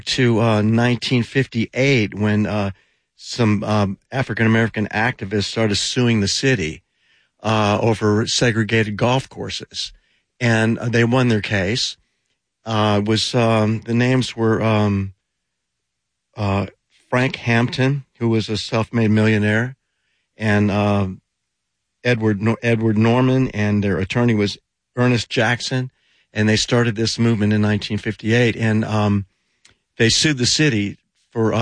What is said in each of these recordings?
to 1958 when some African-American activists started suing the city over segregated golf courses. And they won their case. The names were Frank Hampton, who was a self-made millionaire, and Edward Norman, and their attorney was Ernest Jackson, and they started this movement in 1958, and they sued the city for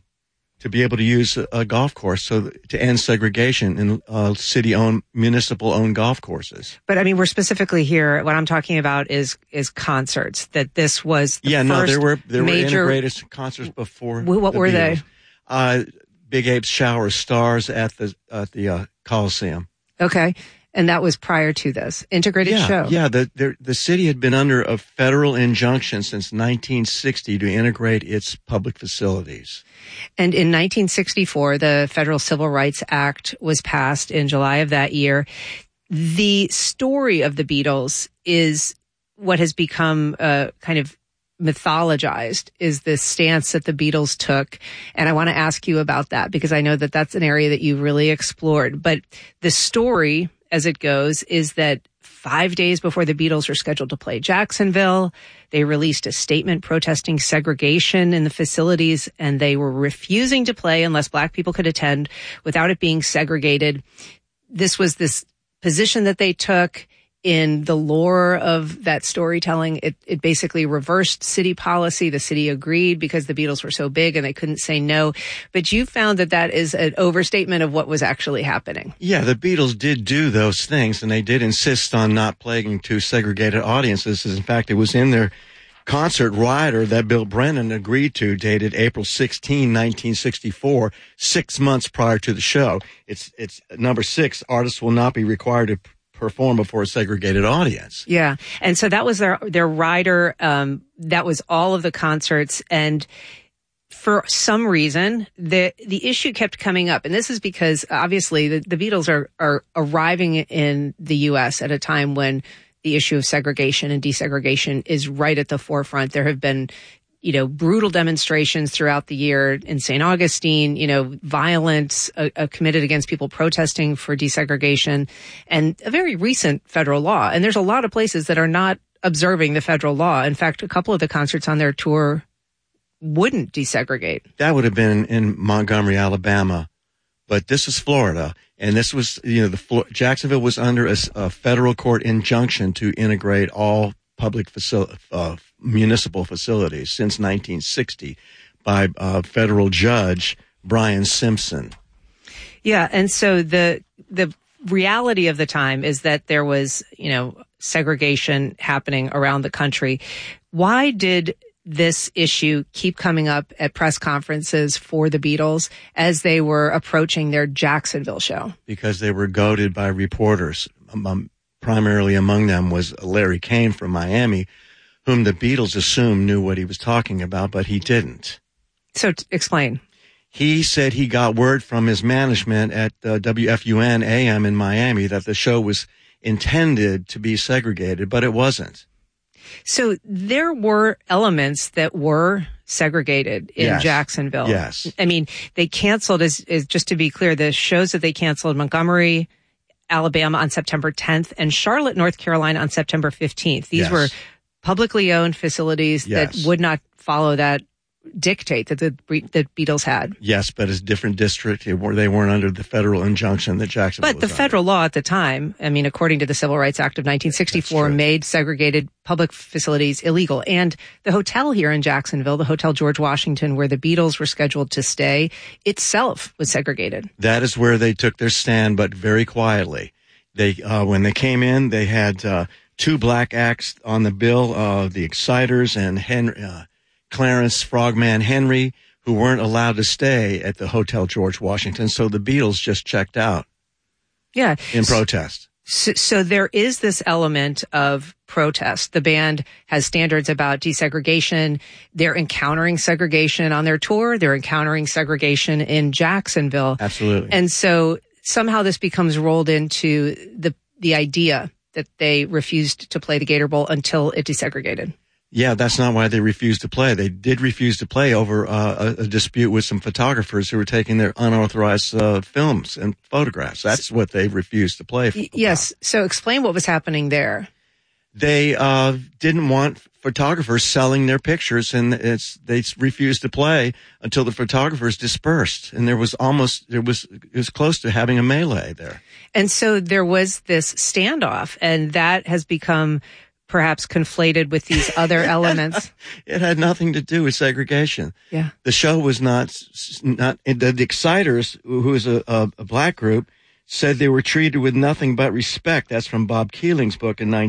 to be able to use a golf course, so to end segregation in city-owned, municipal-owned golf courses. But I mean, we're specifically here. What I'm talking about is concerts. That this was the first there were major integrated concerts before. What were Beatles. they? Big Ape's Shower Stars at the Coliseum. Okay. And that was prior to this integrated show. Yeah, the city had been under a federal injunction since 1960 to integrate its public facilities. And in 1964, the Federal Civil Rights Act was passed in July of that year. The story of the Beatles is what has become kind of mythologized, is this stance that the Beatles took. And I want to ask you about that because I know that that's an area that you've really explored. But the story, as it goes, is that 5 days before the Beatles were scheduled to play Jacksonville, they released a statement protesting segregation in the facilities, and they were refusing to play unless Black people could attend without it being segregated. This was this position that they took. In the lore of that storytelling, it basically reversed city policy. The city agreed because the Beatles were so big and they couldn't say no. But you found that is an overstatement of what was actually happening. Yeah, the Beatles did do those things, and they did insist on not playing to segregated audiences. In fact, it was in their concert rider that Bill Brennan agreed to, dated April 16, 1964, 6 months prior to the show. It's number 6, artists will not be required to perform before a segregated audience. Yeah. And so that was their rider. That was all of the concerts. And for some reason, the issue kept coming up. And this is because obviously the Beatles are arriving in the U.S. at a time when the issue of segregation and desegregation is right at the forefront. There have been brutal demonstrations throughout the year in St. Augustine, violence committed against people protesting for desegregation, and a very recent federal law. And there's a lot of places that are not observing the federal law. In fact, a couple of the concerts on their tour wouldn't desegregate. That would have been in Montgomery, Alabama. But this is Florida. And this was, Jacksonville was under a federal court injunction to integrate all public municipal facilities since 1960 by federal judge Brian Simpson. Yeah, and so the reality of the time is that there was, segregation happening around the country. Why did this issue keep coming up at press conferences for the Beatles as they were approaching their Jacksonville show? Because they were goaded by reporters. Primarily among them was Larry Kane from Miami, whom the Beatles assumed knew what he was talking about, but he didn't. So explain. He said he got word from his management at WFUN AM in Miami that the show was intended to be segregated, but it wasn't. So there were elements that were segregated in Jacksonville. Yes. I mean, they canceled, as just to be clear, the shows that they canceled, Montgomery, Alabama on September 10th, and Charlotte, North Carolina on September 15th. These were publicly owned facilities that would not follow that dictate that the Beatles had. Yes, but it's a different district. They weren't under the federal injunction that Jacksonville was But the federal law at the time, I mean, according to the Civil Rights Act of 1964, made segregated public facilities illegal. And the hotel here in Jacksonville, the Hotel George Washington, where the Beatles were scheduled to stay, itself was segregated. That is where they took their stand, but very quietly. They when they came in, they had 2 black acts on the bill, the Exciters and Clarence Frogman Henry, who weren't allowed to stay at the Hotel George Washington, so the Beatles just checked out. Yeah. In protest. So there is this element of protest. The band has standards about desegregation. They're encountering segregation on their tour. They're encountering segregation in Jacksonville. Absolutely. And so somehow this becomes rolled into the idea that they refused to play the Gator Bowl until it desegregated. Yeah, that's not why they refused to play. They did refuse to play over a dispute with some photographers who were taking their unauthorized films and photographs. That's what they refused to play about. Yes. So explain what was happening there. They didn't want photographers selling their pictures, and they refused to play until the photographers dispersed. And it was close to having a melee there. And so there was this standoff, and that has become perhaps conflated with these other elements. It had nothing to do with segregation. Yeah. The show was not the Exciters, who is a black group, said they were treated with nothing but respect. That's from Bob Keeling's book in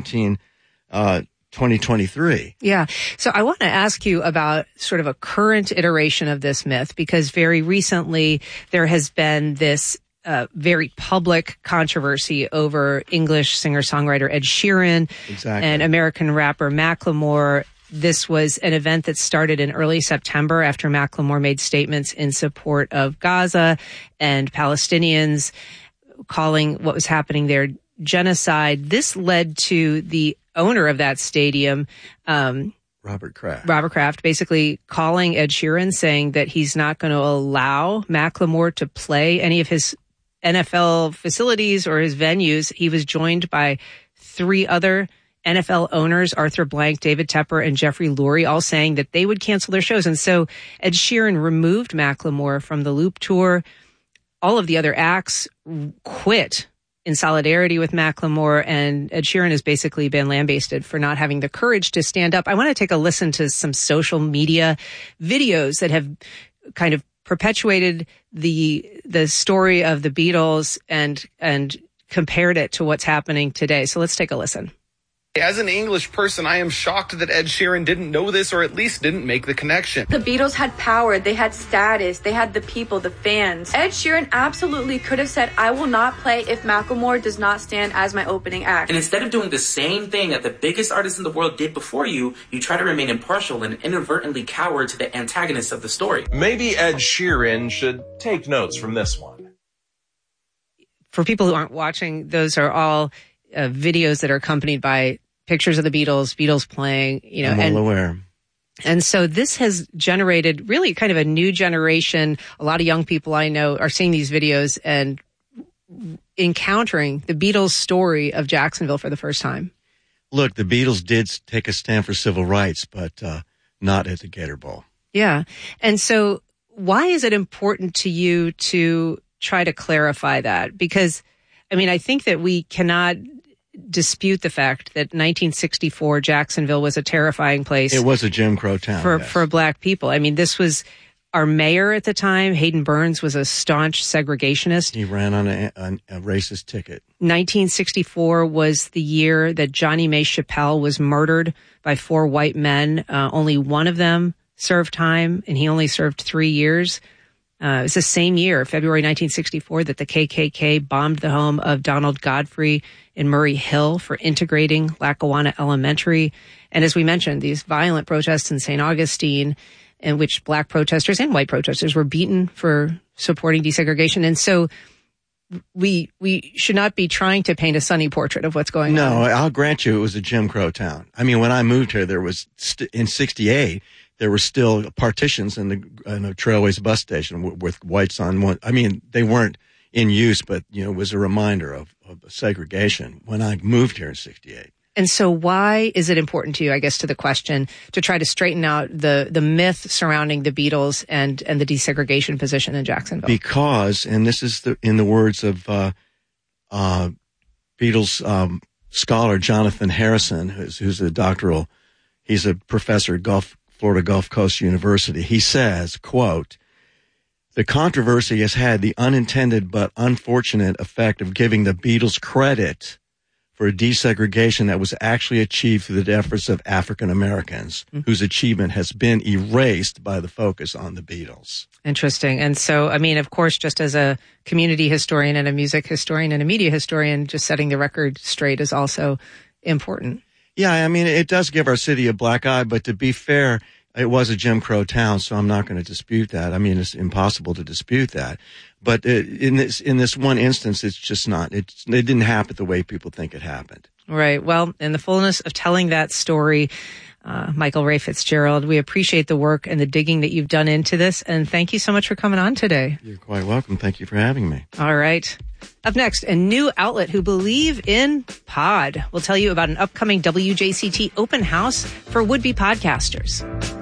2023. Yeah. So I want to ask you about sort of a current iteration of this myth, because very recently there has been this very public controversy over English singer-songwriter Ed Sheeran and American rapper Macklemore. This was an event that started in early September after Macklemore made statements in support of Gaza and Palestinians, calling what was happening there genocide. This led to the owner of that stadium, Robert Kraft, basically calling Ed Sheeran, saying that he's not going to allow Macklemore to play any of his NFL facilities or his venues. He was joined by 3 other NFL owners, Arthur Blank, David Tepper, and Jeffrey Lurie, all saying that they would cancel their shows. And so Ed Sheeran removed Macklemore from the Loop Tour. All of the other acts quit in solidarity with Macklemore, and Ed Sheeran has basically been lambasted for not having the courage to stand up. I want to take a listen to some social media videos that have kind of perpetuated the story of the Beatles and compared it to what's happening today. So let's take a listen. As an English person, I am shocked that Ed Sheeran didn't know this, or at least didn't make the connection. The Beatles had power, they had status, they had the people, the fans. Ed Sheeran absolutely could have said, I will not play if Macklemore does not stand as my opening act. And instead of doing the same thing that the biggest artists in the world did before you, you try to remain impartial and inadvertently cower to the antagonists of the story. Maybe Ed Sheeran should take notes from this one. For people who aren't watching, those are all videos that are accompanied by pictures of the Beatles playing, I'm well aware. And so this has generated really kind of a new generation. A lot of young people I know are seeing these videos and encountering the Beatles story of Jacksonville for the first time. Look, the Beatles did take a stand for civil rights, but not at the Gator Bowl. Yeah. And so why is it important to you to try to clarify that? Because, I mean, I think that we cannot dispute the fact that 1964 Jacksonville was a terrifying place. It was a Jim Crow town for black people. I mean, this was our mayor at the time. Hayden Burns was a staunch segregationist. He ran on a racist ticket. 1964 was the year that Johnny May Chappelle was murdered by 4 white men. Only one of them served time, and he only served 3 years. It was the same year, February 1964, that the KKK bombed the home of Donald Godfrey in Murray Hill for integrating Lackawanna Elementary. And as we mentioned, these violent protests in St. Augustine, in which black protesters and white protesters were beaten for supporting desegregation. And so we should not be trying to paint a sunny portrait of what's going on. No, I'll grant you it was a Jim Crow town. I mean, when I moved here, there was, in 68, there were still partitions in the Trailways bus station with whites on one. I mean, they weren't in use, but, it was a reminder of segregation when I moved here in 68. And so why is it important to you, I guess, to the question, to try to straighten out the myth surrounding the Beatles and the desegregation position in Jacksonville? Because, and this is in the words of Beatles scholar Jonathan Harrison, who's he's a professor at Florida Gulf Coast University. He says, quote, "The controversy has had the unintended but unfortunate effect of giving the Beatles credit for a desegregation that was actually achieved through the efforts of African Americans, whose achievement has been erased by the focus on the Beatles." Interesting. And so, I mean, of course, just as a community historian and a music historian and a media historian, just setting the record straight is also important. Yeah, I mean, it does give our city a black eye, but to be fair, it was a Jim Crow town, so I'm not going to dispute that. I mean, it's impossible to dispute that. But in this one instance, it's just not. It didn't happen the way people think it happened. Right. Well, in the fullness of telling that story, Michael Ray Fitzgerald. We appreciate the work and the digging that you've done into this. And thank you so much for coming on today. You're quite welcome. Thank you for having me. All right. Up next, a new outlet who believe in pod. We'll tell you about an upcoming WJCT open house for would-be podcasters.